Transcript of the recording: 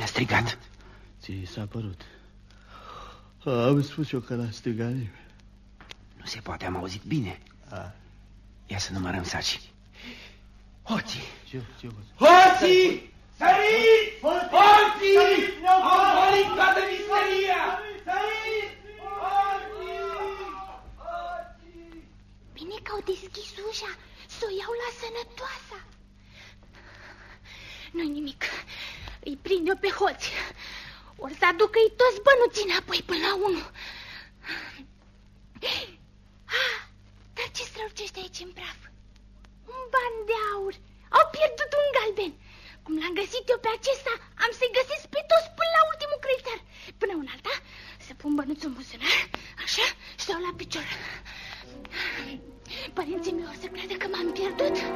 strigat. Ți s-a părut. Am spus eu că l-a strigat nimeni. Nu se poate, am auzit bine. Ia să numărăm saci. Hoții! Hoții! Săriți! Hoții! Au golit toată misteria! Săriți! Bine că au deschis ușa, să o iau la sănătoasa. Nu-i nimic, îi prind eu pe hoți. Or să aducă-i toți bănuții înapoi până la 1. Dar ce strălucește aici în praf? Un ban de aur. Au pierdut un galben. Cum l-am găsit eu pe acesta, am să-i găsesc pe toți până la ultimul creditar. Până un alta, să pun bănuțul în buzunar, așa, și stau la picior. Părinții mei or să creadă că m-am pierdut.